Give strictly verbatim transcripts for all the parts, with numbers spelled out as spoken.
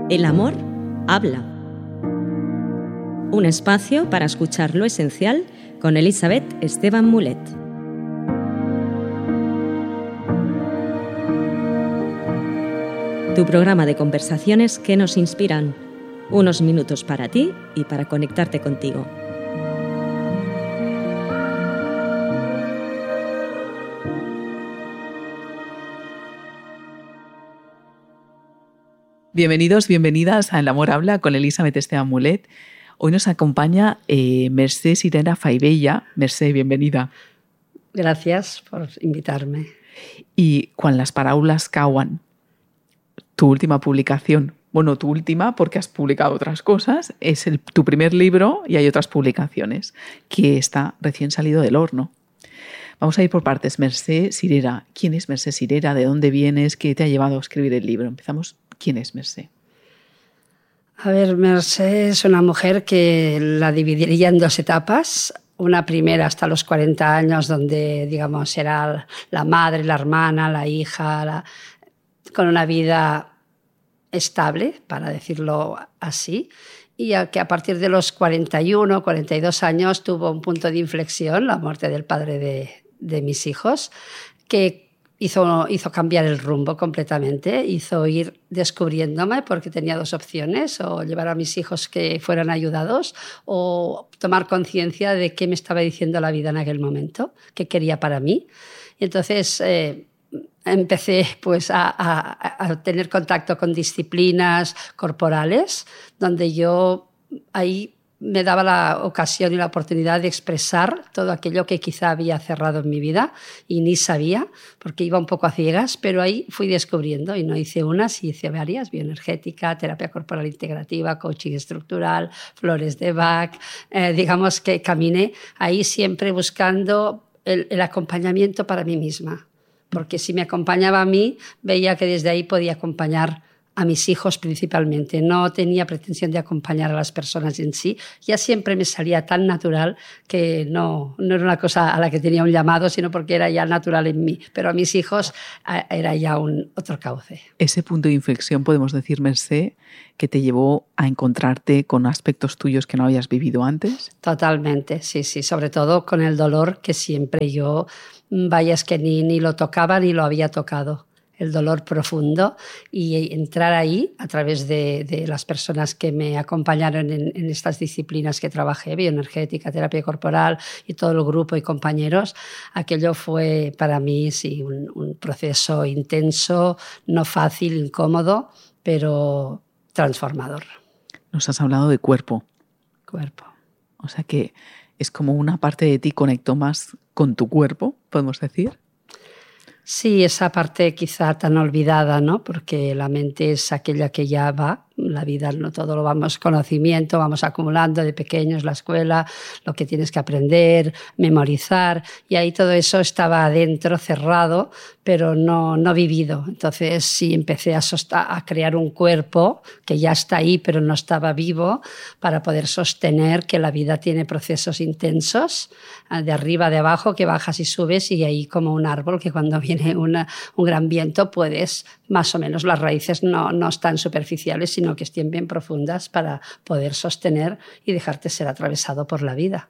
El amor habla. Un espacio para escuchar lo esencial con Elizabeth Esteban Mulet. Tu programa de conversaciones que nos inspiran. Unos minutos para ti y para conectarte contigo. Bienvenidos, bienvenidas a El Amor Habla con Elizabeth Esteban Mulet. Hoy nos acompaña eh, Mercè Sirera Faibella. Mercè, bienvenida. Gracias por invitarme. Y Quan las paraules cauen, tu última publicación, bueno, tu última porque has publicado otras cosas, es el, tu primer libro y hay otras publicaciones, que está recién salido del horno. Vamos a ir por partes. Mercè Sirera. ¿Quién es Mercè Sirera? ¿De dónde vienes? ¿Qué te ha llevado a escribir el libro? Empezamos. ¿Quién es Mercè? A ver, Mercè es una mujer que la dividiría en dos etapas. Una primera hasta los cuarenta años, donde, digamos, era la madre, la hermana, la hija, la... con una vida estable, para decirlo así. Y a que a partir de los cuarenta y uno, cuarenta y dos años tuvo un punto de inflexión, la muerte del padre de, de mis hijos, que Hizo, hizo cambiar el rumbo completamente, hizo ir descubriéndome porque tenía dos opciones, o llevar a mis hijos que fueran ayudados o tomar conciencia de qué me estaba diciendo la vida en aquel momento, qué quería para mí. Y entonces eh, empecé pues, a, a, a tener contacto con disciplinas corporales, donde yo ahí me daba la ocasión y la oportunidad de expresar todo aquello que quizá había cerrado en mi vida y ni sabía, porque iba un poco a ciegas, pero ahí fui descubriendo y no hice unas, hice varias: bioenergética, terapia corporal integrativa, coaching estructural, flores de Bach. Eh, digamos que caminé ahí siempre buscando el, el acompañamiento para mí misma, porque si me acompañaba a mí, veía que desde ahí podía acompañar a mis hijos principalmente. No tenía pretensión de acompañar a las personas en sí. Ya siempre me salía tan natural que no, no era una cosa a la que tenía un llamado, sino porque era ya natural en mí. Pero a mis hijos era ya un otro cauce. Ese punto de inflexión, podemos decir, Mercè, que te llevó a encontrarte con aspectos tuyos que no habías vivido antes. Totalmente, sí, sí. Sobre todo con el dolor que siempre yo, vaya, es que ni, ni lo tocaba ni lo había tocado. El dolor profundo, y entrar ahí a través de, de las personas que me acompañaron en, en estas disciplinas que trabajé, bioenergética, terapia corporal y todo el grupo y compañeros. Aquello fue para mí sí, un, un proceso intenso, no fácil, incómodo, pero transformador. Nos has hablado de cuerpo. Cuerpo. O sea que es como una parte de ti conectó más con tu cuerpo, podemos decir. Sí, esa parte quizá tan olvidada, ¿no? Porque la mente es aquella que ya va. La vida, no todo lo vamos, conocimiento, vamos acumulando de pequeños, la escuela, lo que tienes que aprender, memorizar, y ahí todo eso estaba adentro, cerrado, pero no, no vivido. Entonces sí empecé a, sosta- a crear un cuerpo que ya está ahí, pero no estaba vivo, para poder sostener que la vida tiene procesos intensos, de arriba, de abajo, que bajas y subes, y ahí como un árbol que cuando viene una, un gran viento puedes, más o menos, las raíces no, no están superficiales, sino que estén bien profundas para poder sostener y dejarte ser atravesado por la vida.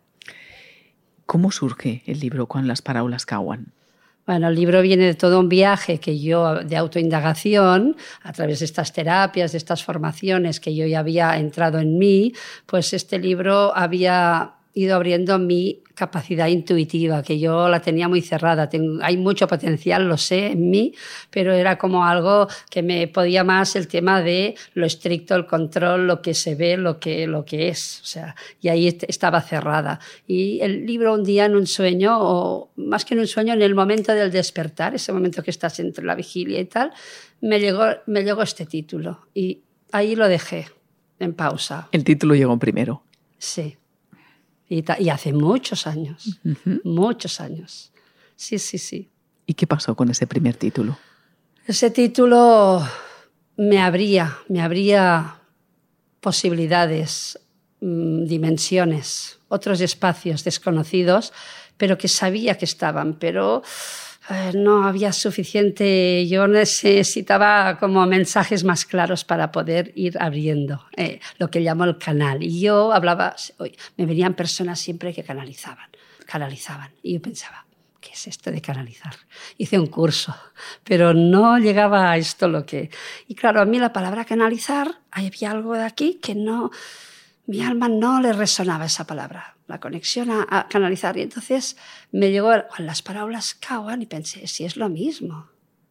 ¿Cómo surge el libro Quan las paraules cauen? Bueno, el libro viene de todo un viaje que yo, de autoindagación, a través de estas terapias, de estas formaciones que yo ya había entrado en mí, pues este libro había ido abriendo mi capacidad intuitiva, que yo la tenía muy cerrada. Tengo, hay mucho potencial, lo sé, en mí, pero era como algo que me podía más el tema de lo estricto, el control, lo que se ve, lo que, lo que es. O sea, y ahí estaba cerrada. Y el libro un día en un sueño, o más que en un sueño, en el momento del despertar, ese momento que estás entre la vigilia y tal, me llegó, me llegó este título. Y ahí lo dejé en pausa. El título llegó primero. Sí. Y, ta- y hace muchos años, Uh-huh. muchos años. Sí, sí, sí. ¿Y qué pasó con ese primer título? Ese título me abría, me abría posibilidades, mmm, dimensiones, otros espacios desconocidos, pero que sabía que estaban, pero eh, no había suficiente, yo necesitaba como mensajes más claros para poder ir abriendo eh, lo que llamo el canal. Y yo hablaba, me venían personas siempre que canalizaban, canalizaban. Y yo pensaba, ¿qué es esto de canalizar? Hice un curso, pero no llegaba a esto lo que... Y claro, a mí la palabra canalizar, había algo de aquí que no... Mi alma no le resonaba esa palabra, la conexión a, a canalizar. Y entonces me llegó las palabras cauen y pensé, sí, es lo mismo,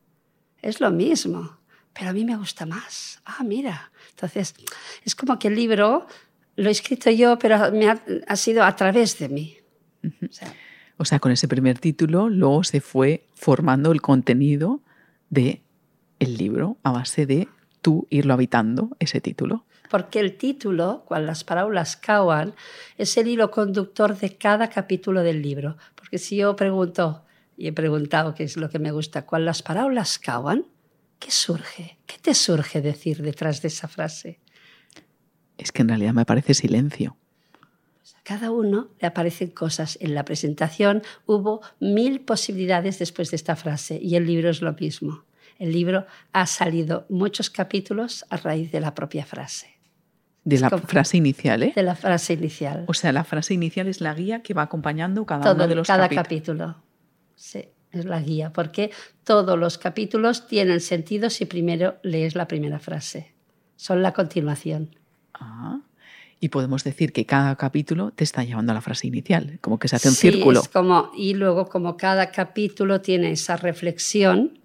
es lo mismo, pero a mí me gusta más. Ah, mira. Entonces, es como que el libro lo he escrito yo, pero me ha, ha sido a través de mí. Uh-huh. O sea, o sea, con ese primer título luego se fue formando el contenido del libro a base de tú irlo habitando, ese título. Porque el título, cuando las palabras cauen, es el hilo conductor de cada capítulo del libro. Porque si yo pregunto, y he preguntado qué es lo que me gusta, cuando las palabras cauen, ¿qué surge? ¿Qué te surge decir detrás de esa frase? Es que en realidad me parece silencio. A cada uno le aparecen cosas. En la presentación hubo mil posibilidades después de esta frase y el libro es lo mismo. El libro ha salido muchos capítulos a raíz de la propia frase. De la frase inicial, ¿eh? De la frase inicial. O sea, la frase inicial es la guía que va acompañando cada Todo, uno de los cada capítulos. capítulo. Sí, es la guía, porque todos los capítulos tienen sentido si primero lees la primera frase. Son la continuación. Ah, y podemos decir que cada capítulo te está llevando a la frase inicial, como que se hace un sí, círculo. Es como, y luego, como cada capítulo tiene esa reflexión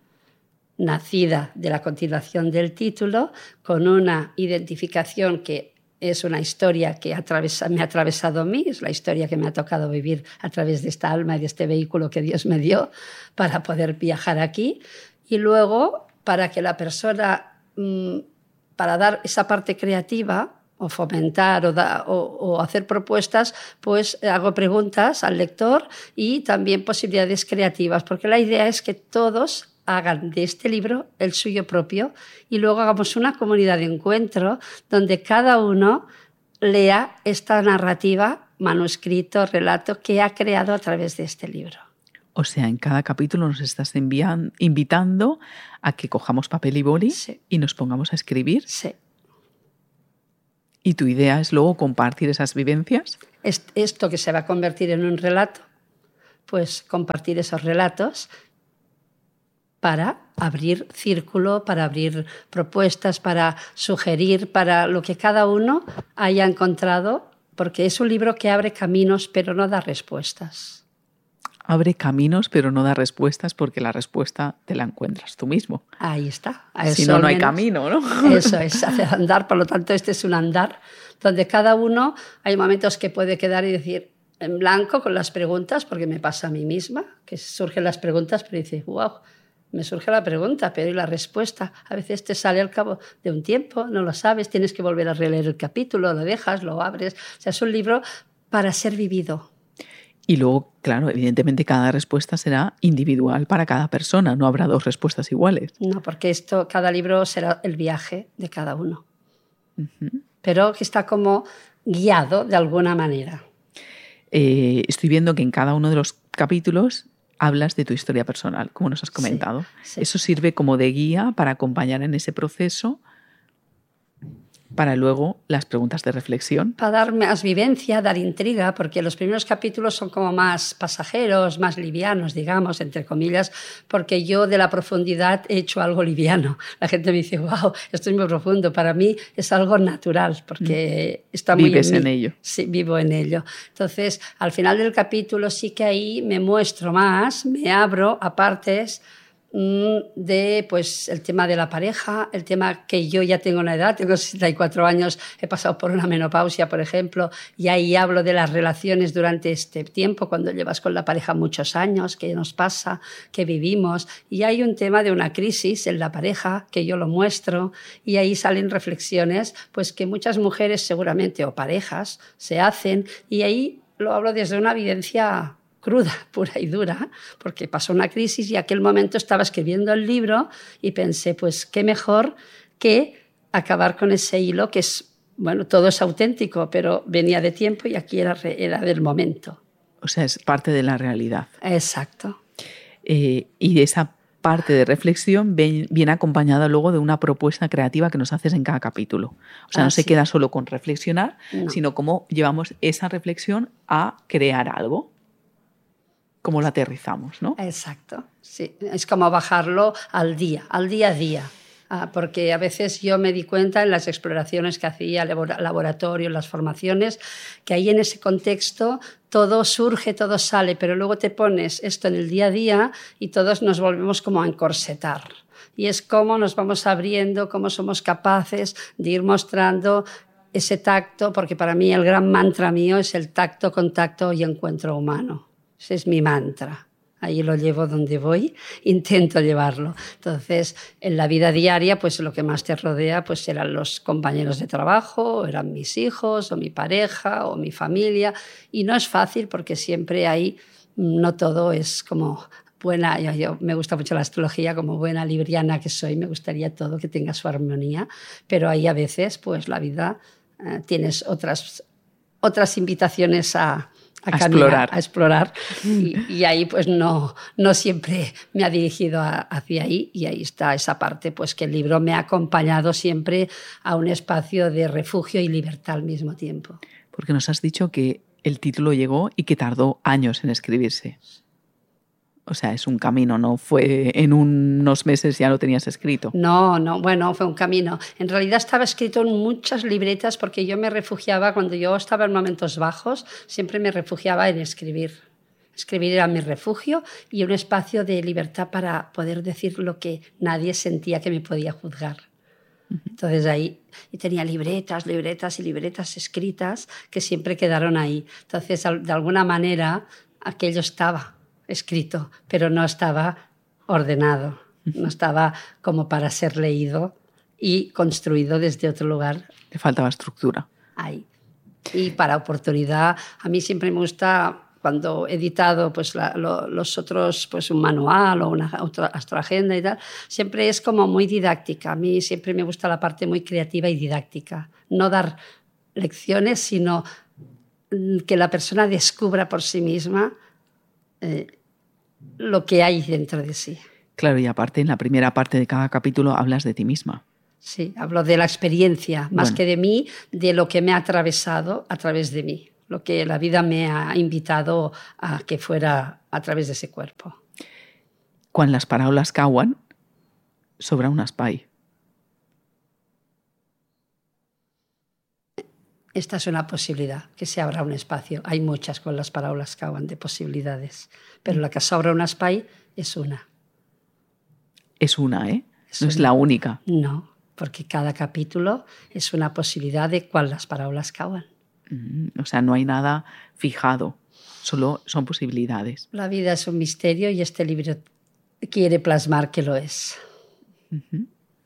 nacida de la continuación del título, con una identificación que es una historia que atravesa, me ha atravesado a mí, es la historia que me ha tocado vivir a través de esta alma y de este vehículo que Dios me dio para poder viajar aquí. Y luego, para que la persona, para dar esa parte creativa, o fomentar o, da, o, o hacer propuestas, pues hago preguntas al lector y también posibilidades creativas, porque la idea es que todos hagan de este libro el suyo propio y luego hagamos una comunidad de encuentro donde cada uno lea esta narrativa, manuscrito, relato que ha creado a través de este libro. O sea, en cada capítulo nos estás enviando, invitando a que cojamos papel y boli sí. y nos pongamos a escribir. Sí. ¿Y tu idea es luego compartir esas vivencias? Esto que se va a convertir en un relato, pues compartir esos relatos para abrir círculo, para abrir propuestas, para sugerir, para lo que cada uno haya encontrado, porque es un libro que abre caminos pero no da respuestas. Abre caminos pero no da respuestas porque la respuesta te la encuentras tú mismo. Ahí está. Si no, no hay camino, ¿no? Eso es, hacer andar, por lo tanto este es un andar donde cada uno hay momentos que puede quedar y decir en blanco con las preguntas, porque me pasa a mí misma, que surgen las preguntas pero dices, wow, me surge la pregunta, pero ¿y la respuesta? A veces te sale al cabo de un tiempo, no lo sabes, tienes que volver a releer el capítulo, lo dejas, lo abres. O sea, es un libro para ser vivido. Y luego, claro, evidentemente cada respuesta será individual para cada persona, no habrá dos respuestas iguales. No, porque esto, cada libro será el viaje de cada uno. Uh-huh. Pero que está como guiado de alguna manera. Eh, estoy viendo que en cada uno de los capítulos hablas de tu historia personal, como nos has comentado. Sí, sí. Eso sirve como de guía para acompañar en ese proceso, para luego las preguntas de reflexión. Para dar más vivencia, dar intriga, porque los primeros capítulos son como más pasajeros, más livianos, digamos, entre comillas, porque yo de la profundidad he hecho algo liviano. La gente me dice, wow, esto es muy profundo. Para mí es algo natural, porque mm. está muy Vives en, en mí. ello. Sí, vivo en ello. Entonces, al final del capítulo sí que ahí me muestro más, me abro a partes de pues el tema de la pareja, el tema que yo ya tengo una edad, tengo sesenta y cuatro años, he pasado por una menopausia, por ejemplo, y ahí hablo de las relaciones durante este tiempo, cuando llevas con la pareja muchos años, qué nos pasa, qué vivimos, y hay un tema de una crisis en la pareja que yo lo muestro, y ahí salen reflexiones pues que muchas mujeres seguramente o parejas se hacen, y ahí lo hablo desde una vivencia cruda, pura y dura, porque pasó una crisis y en aquel momento estaba escribiendo el libro y pensé, pues qué mejor que acabar con ese hilo que es, bueno, todo es auténtico, pero venía de tiempo y aquí era, era del momento. O sea, es parte de la realidad. Exacto. Eh, y esa parte de reflexión ven, viene acompañada luego de una propuesta creativa que nos haces en cada capítulo. O sea, ah, no se sí. queda solo con reflexionar, No. sino cómo llevamos esa reflexión a crear algo. Cómo lo aterrizamos, ¿no? Exacto, sí. Es como bajarlo al día, al día a día. Ah, porque a veces yo me di cuenta en las exploraciones que hacía, laboratorio, en las formaciones, que ahí en ese contexto todo surge, todo sale, pero luego te pones esto en el día a día y todos nos volvemos como a encorsetar. Y es cómo nos vamos abriendo, cómo somos capaces de ir mostrando ese tacto, porque para mí el gran mantra mío es el tacto, contacto y encuentro humano. Ese es mi mantra. Ahí lo llevo donde voy, intento llevarlo. Entonces, en la vida diaria, pues lo que más te rodea pues eran los compañeros de trabajo, eran mis hijos, o mi pareja, o mi familia. Y no es fácil porque siempre hay, no todo es como buena. Yo, yo me gusta mucho la astrología, como buena libriana que soy, me gustaría todo que tenga su armonía. Pero ahí a veces, pues la vida, eh, tienes otras, otras invitaciones a... A, a caminar, explorar. A explorar. Y, y ahí pues no, no siempre me ha dirigido a, hacia ahí, y ahí está esa parte, pues que el libro me ha acompañado siempre a un espacio de refugio y libertad al mismo tiempo. Porque nos has dicho que el título llegó y que tardó años en escribirse. O sea, es un camino, no fue en unos meses ya lo tenías escrito. No, no, bueno, fue un camino. En realidad estaba escrito en muchas libretas porque yo me refugiaba, cuando yo estaba en momentos bajos, siempre me refugiaba en escribir. Escribir era mi refugio y un espacio de libertad para poder decir lo que nadie sentía que me podía juzgar. Entonces ahí y tenía libretas, libretas y libretas escritas que siempre quedaron ahí. Entonces, de alguna manera, aquello estaba escrito, pero no estaba ordenado, no estaba como para ser leído y construido desde otro lugar. Le faltaba estructura. Ahí. Y para oportunidad, a mí siempre me gusta, cuando he editado pues, la, lo, los otros, pues un manual o una otra astroagenda y tal, siempre es como muy didáctica. A mí siempre me gusta la parte muy creativa y didáctica. No dar lecciones, sino que la persona descubra por sí misma eh, lo que hay dentro de sí. Claro, y aparte en la primera parte de cada capítulo hablas de ti misma. Sí, hablo de la experiencia, más bueno. que de mí, de lo que me ha atravesado a través de mí, lo que la vida me ha invitado a que fuera a través de ese cuerpo. Quan les paraules cauen, sobre un espai. Esta es una posibilidad, que se abra un espacio. Hay muchas con las palabras cauen de posibilidades, pero la que s'obre un espai és una. Es una, ¿eh? Es no una. es la única. No, porque cada capítulo es una posibilidad de cuál las palabras cauen. Mm, o sea, no hay nada fijado, solo son posibilidades. La vida es un misterio y este libro quiere plasmar que lo es. Uh-huh.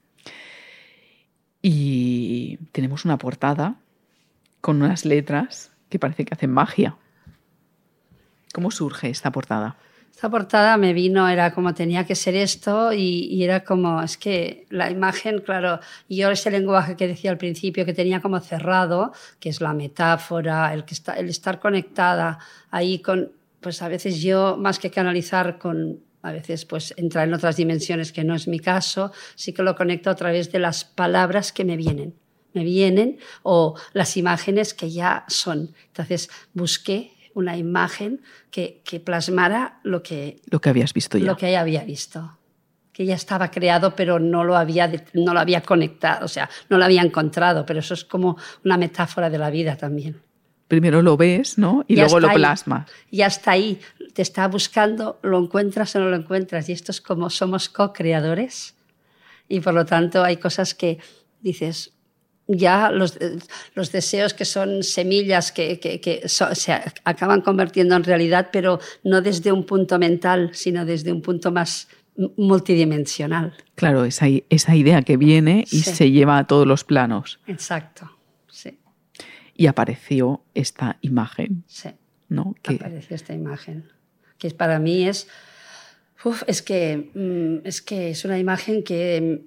Y tenemos una portada con unas letras que parece que hacen magia. ¿Cómo surge esta portada? Esta portada me vino, era como tenía que ser esto y, y era como, es que la imagen, claro, yo ese lenguaje que decía al principio que tenía como cerrado, que es la metáfora, el, que está, el estar conectada ahí con, pues a veces yo más que canalizar con, a veces pues entrar en otras dimensiones que no es mi caso, sí que lo conecto a través de las palabras que me vienen. me vienen o las imágenes que ya son. Entonces busqué una imagen que, que plasmara lo que, lo que habías visto ya. Lo que ya había visto. Que ya estaba creado, pero no lo había, no lo había conectado, o sea, no lo había encontrado, pero eso es como una metáfora de la vida también. Primero lo ves, ¿no? Y ya luego lo ahí, plasmas. Ya está ahí, te está buscando, lo encuentras o no lo encuentras. Y esto es como somos co-creadores y por lo tanto hay cosas que dices, ya los, los deseos que son semillas que, que, que so, se acaban convirtiendo en realidad, pero no desde un punto mental, sino desde un punto más multidimensional. Claro, esa, esa idea que viene y sí. se lleva a todos los planos. Exacto, sí. Y apareció esta imagen. Sí, ¿no? Que... apareció esta imagen. Que para mí es... Uf, es, que, es que es una imagen que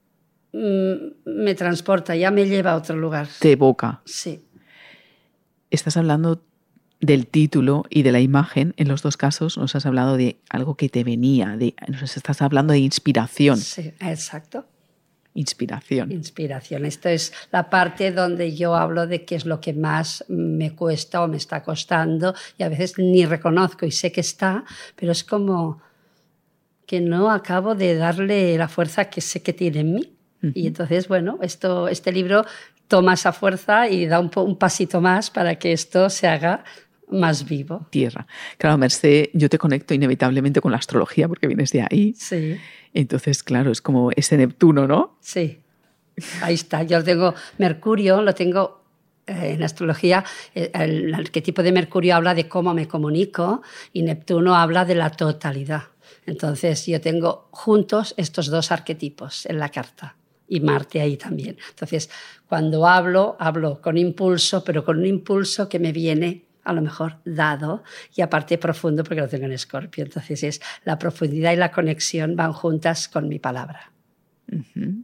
me transporta, ya me lleva a otro lugar. Te evoca. Sí. Estás hablando del título y de la imagen, en los dos casos nos has hablado de algo que te venía, de, nos estás hablando de inspiración. Sí, exacto. Inspiración. Inspiración. Esto es la parte donde yo hablo de qué es lo que más me cuesta o me está costando y a veces ni reconozco y sé que está, pero es como que no acabo de darle la fuerza que sé que tiene en mí. Uh-huh. Y entonces, bueno, esto, este libro toma esa fuerza y da un, un pasito más para que esto se haga más vivo. Tierra. Claro, Mercè, yo te conecto inevitablemente con la astrología porque vienes de ahí. Sí. Entonces, claro, es como ese Neptuno, ¿no? Sí, ahí está. Yo tengo Mercurio, lo tengo eh, en astrología. El, el arquetipo de Mercurio habla de cómo me comunico y Neptuno habla de la totalidad. Entonces, yo tengo juntos estos dos arquetipos en la carta. Y Marte ahí también. Entonces, cuando hablo, hablo con impulso, pero con un impulso que me viene a lo mejor dado y aparte profundo porque lo tengo en Escorpio. Entonces es la profundidad y la conexión van juntas con mi palabra. Uh-huh.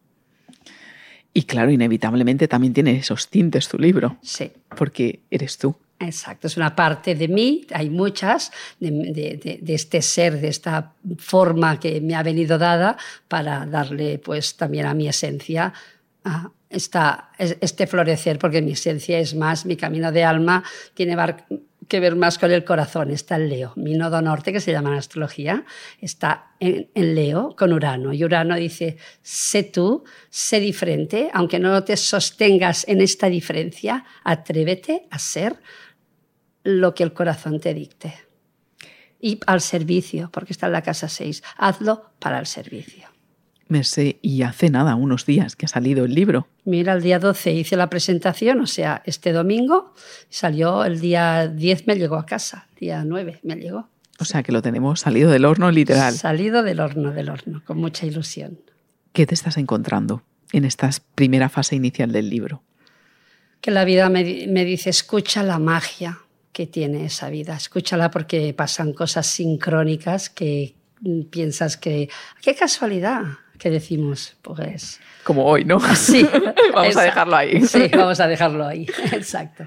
Y claro, inevitablemente también tiene esos tintes tu libro. Sí. Porque eres tú. Exacto, es una parte de mí, hay muchas, de, de, de, de este ser, de esta forma que me ha venido dada para darle pues también a mi esencia a esta, este florecer, porque mi esencia es más, mi camino de alma tiene que ver más con el corazón, está en Leo. Mi nodo norte, que se llama en astrología, está en, en Leo con Urano. Y Urano dice, sé tú, sé diferente, aunque no te sostengas en esta diferencia, atrévete a ser lo que el corazón te dicte. Y al servicio, porque está en la casa seis, hazlo para el servicio. Mercè, y hace nada, unos días que ha salido el libro. Mira, el día doce hice la presentación, o sea, este domingo, salió el día diez, me llegó a casa, el día nueve me llegó. O sea, que lo tenemos salido del horno literal. Salido del horno, del horno, con mucha ilusión. ¿Qué te estás encontrando en esta primera fase inicial del libro? Que la vida me, me dice, escucha la magia que tiene esa vida, escúchala porque pasan cosas sincrónicas que piensas que, qué casualidad, que decimos, pues... Como hoy, ¿no? Sí. Vamos exacto. a dejarlo ahí. Sí, vamos a dejarlo ahí, exacto.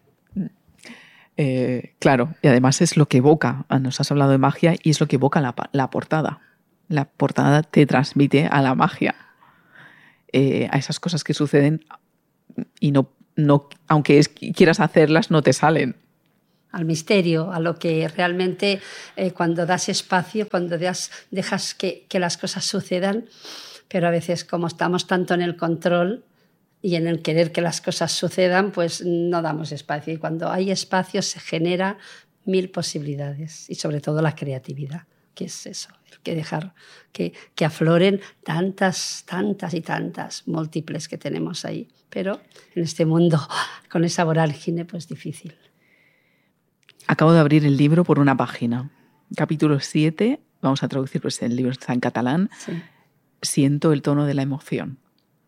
Eh, claro, y además es lo que evoca, nos has hablado de magia y es lo que evoca la, la portada. La portada te transmite a la magia, eh, a esas cosas que suceden y no, no aunque es, quieras hacerlas, no te salen. Al misterio, a lo que realmente eh, cuando das espacio, cuando das, dejas que, que las cosas sucedan, pero a veces como estamos tanto en el control y en el querer que las cosas sucedan, pues no damos espacio. Y cuando hay espacio se genera mil posibilidades y sobre todo la creatividad, que es eso, que dejar que, que afloren tantas, tantas y tantas múltiples que tenemos ahí. Pero en este mundo con esa vorágine, pues difícil. Acabo de abrir el libro por una página. Capítulo siete, vamos a traducir, pues el libro está en catalán. Sí. Siento el tono de la emoción.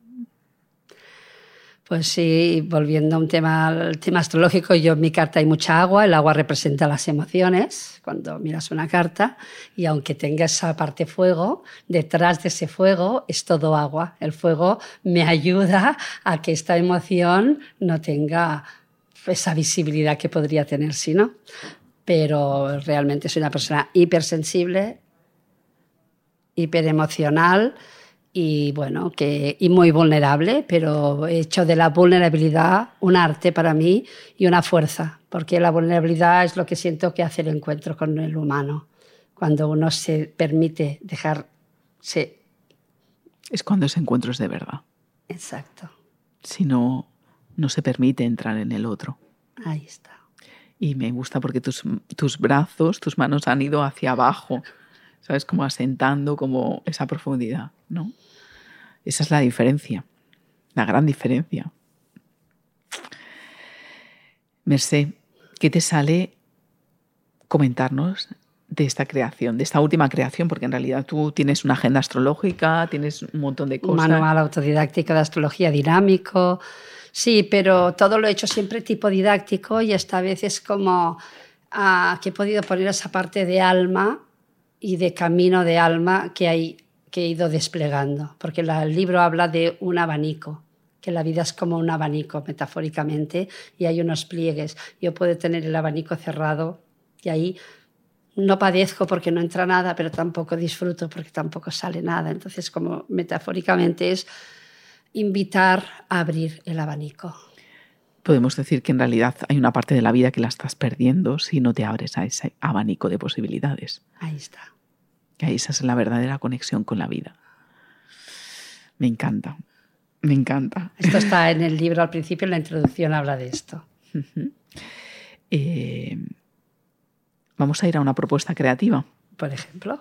Pues sí, volviendo a un tema, al tema astrológico, yo en mi carta hay mucha agua, el agua representa las emociones, cuando miras una carta, y aunque tenga esa parte fuego, detrás de ese fuego es todo agua. El fuego me ayuda a que esta emoción no tenga esa visibilidad que podría tener si no, pero realmente soy una persona hipersensible, hiperemocional y bueno, que y muy vulnerable, pero he hecho de la vulnerabilidad un arte para mí y una fuerza, porque la vulnerabilidad es lo que siento que hace el encuentro con el humano, cuando uno se permite dejarse. Es cuando ese encuentro es de verdad. Exacto. Si no, no se permite entrar en el otro. Ahí está. Y me gusta porque tus, tus brazos, tus manos han ido hacia abajo, ¿sabes? Como asentando como esa profundidad, ¿no? Esa es la diferencia, la gran diferencia. Mercè, ¿qué te sale comentarnos de esta creación, de esta última creación? Porque en realidad tú tienes una agenda astrológica, tienes un montón de cosas. Un manual autodidáctico de astrología dinámico. Sí, pero todo lo he hecho siempre tipo didáctico y esta vez es como ah, que he podido poner esa parte de alma y de camino de alma que, hay, que he ido desplegando. Porque la, el libro habla de un abanico que la vida es como un abanico, metafóricamente, y hay unos pliegues. Yo puedo tener el abanico cerrado y ahí no padezco porque no entra nada, pero tampoco disfruto porque tampoco sale nada. Entonces, como metafóricamente es invitar a abrir el abanico. Podemos decir que en realidad hay una parte de la vida que la estás perdiendo si no te abres a ese abanico de posibilidades. Ahí está. Que esa es la verdadera conexión con la vida. Me encanta, me encanta. Esto está en el libro al principio, en la introducción habla de esto. Uh-huh. eh, vamos a ir a una propuesta creativa. Por ejemplo.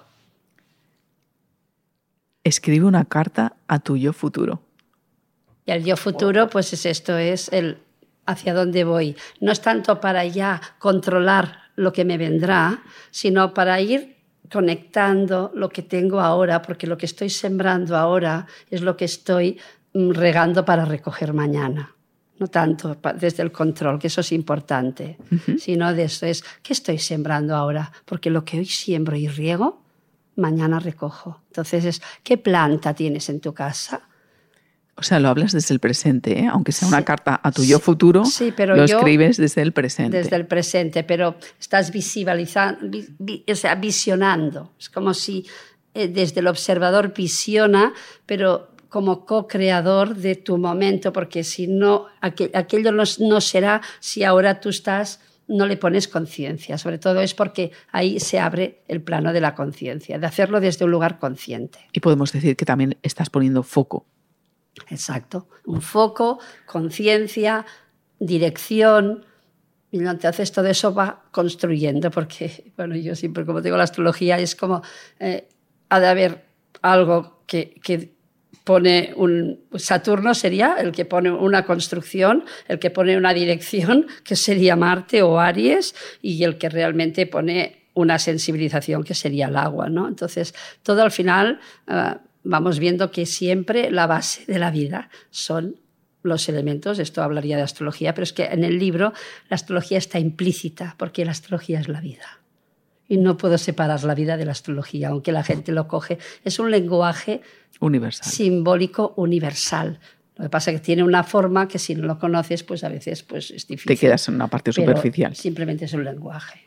Escribe una carta a tu yo futuro. Y el yo futuro, pues es esto, es el hacia dónde voy. No es tanto para ya controlar lo que me vendrá, sino para ir conectando lo que tengo ahora, porque lo que estoy sembrando ahora es lo que estoy regando para recoger mañana. No tanto desde el control, que eso es importante, uh-huh. sino de eso es, ¿qué estoy sembrando ahora? Porque lo que hoy siembro y riego, mañana recojo. Entonces es, ¿qué planta tienes en tu casa? O sea, lo hablas desde el presente, ¿eh? Aunque sea una sí, carta a tu yo futuro, sí, pero lo yo, escribes desde el presente. Desde el presente, pero estás visualizando, vi, vi, o sea, visionando. Es como si eh, desde el observador visiona, pero como co-creador de tu momento, porque si no, aquel, aquello no, no será si ahora tú estás, no le pones conciencia. Sobre todo es porque ahí se abre el plano de la conciencia, de hacerlo desde un lugar consciente. Y podemos decir que también estás poniendo foco. Exacto, un foco, conciencia, dirección, y entonces todo eso va construyendo, porque, bueno, yo siempre, como digo, la astrología es como, eh, ha de haber algo que, que pone un, Saturno sería el que pone una construcción, el que pone una dirección, que sería Marte o Aries, y el que realmente pone una sensibilización, que sería el agua, ¿no? Entonces, todo al final... Uh, vamos viendo que siempre la base de la vida son los elementos. Esto hablaría de astrología, pero es que en el libro la astrología está implícita, porque la astrología es la vida. Y no puedo separar la vida de la astrología, aunque la gente lo coge. Es un lenguaje universal, simbólico universal. Lo que pasa es que tiene una forma que si no lo conoces, pues a veces pues es difícil. Te quedas en una parte superficial. Pero simplemente es un lenguaje.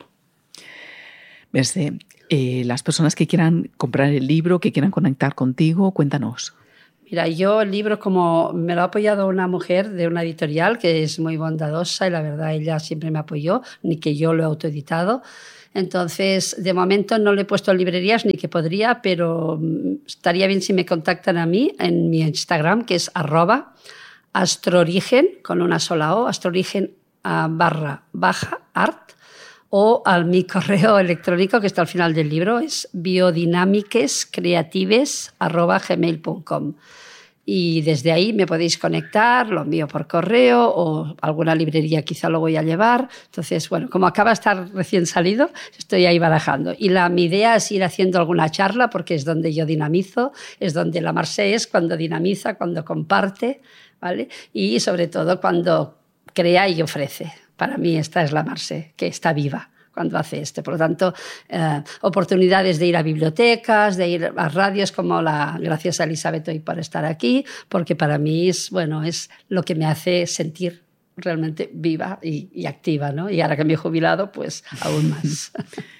Mercé, eh, las personas que quieran comprar el libro, que quieran conectar contigo, cuéntanos. Mira, yo el libro, como me lo ha apoyado una mujer de una editorial que es muy bondadosa y la verdad ella siempre me apoyó, ni que yo lo he autoeditado. Entonces, de momento no le he puesto en librerías ni que podría, pero estaría bien si me contactan a mí en mi Instagram, que es arroba astroorigen, con una sola O, astroorigen uh, barra baja art, o a mi correo electrónico que está al final del libro, es biodinamiquescreatives arroba gmail punto com. Y desde ahí me podéis conectar, lo envío por correo o alguna librería quizá lo voy a llevar. Entonces, bueno, como acaba de estar recién salido, estoy ahí barajando. Y la, mi idea es ir haciendo alguna charla porque es donde yo dinamizo, es donde la Marce es cuando dinamiza, cuando comparte, ¿vale? Y sobre todo cuando crea y ofrece. Para mí esta es la Marce, que está viva cuando hace esto. Por lo tanto, eh, oportunidades de ir a bibliotecas, de ir a radios como la... Gracias a Elizabeth hoy por estar aquí, porque para mí es, bueno, es lo que me hace sentir realmente viva y, y activa, ¿no? Y ahora que me he jubilado, pues aún más.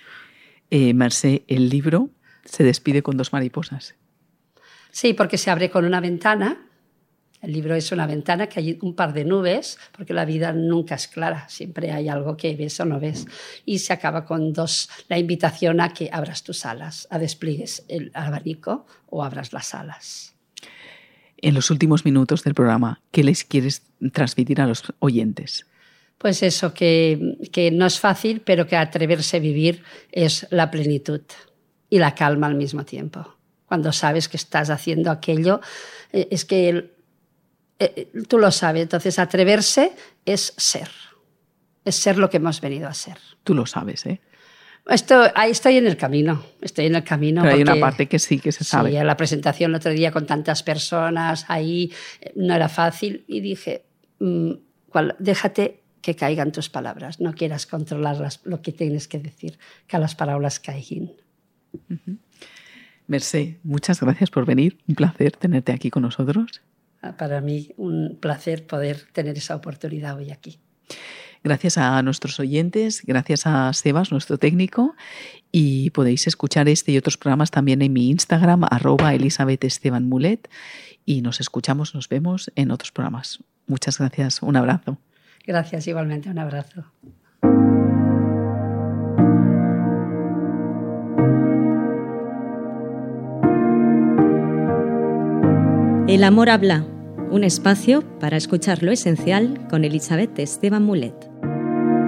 eh, Marce, el libro se despide con dos mariposas. Sí, porque se abre con una ventana. El libro es una ventana que hay un par de nubes, porque la vida nunca es clara, siempre hay algo que ves o no ves. Y se acaba con dos, la invitación a que abras tus alas, a despliegues el abanico o abras las alas. En los últimos minutos del programa, ¿qué les quieres transmitir a los oyentes? Pues eso, que, que no es fácil, pero que atreverse a vivir es la plenitud y la calma al mismo tiempo. Cuando sabes que estás haciendo aquello, es que... El, Eh, tú lo sabes, entonces atreverse es ser, es ser lo que hemos venido a ser. Tú lo sabes, ¿eh? Esto, ahí estoy en el camino, estoy en el camino. Pero hay porque, una parte que sí que se sabe. Sí, en la presentación el otro día con tantas personas, ahí no era fácil y dije, mmm, ¿cuál? Déjate que caigan tus palabras, no quieras controlar las, lo que tienes que decir, que las palabras caigan. Uh-huh. Mercé, muchas gracias por venir, un placer tenerte aquí con nosotros. para mí un placer poder tener esa oportunidad hoy aquí. Gracias a nuestros oyentes, gracias a Sebas, nuestro técnico, y podéis escuchar este y otros programas también en mi Instagram, arroba Elisabeth Esteban Mulet, y nos escuchamos, nos vemos en otros programas. Muchas gracias, un abrazo. Gracias, igualmente, un abrazo. El amor habla, un espacio para escuchar lo esencial con Elisabeth Esteban Mulet.